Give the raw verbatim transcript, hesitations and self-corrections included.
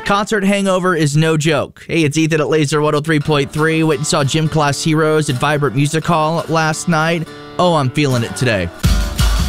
Concert hangover is no joke. Hey, it's Ethan at Laser one oh three point three. Went and saw Gym Class Heroes at Vibrant Music Hall last night. Oh, I'm feeling it today.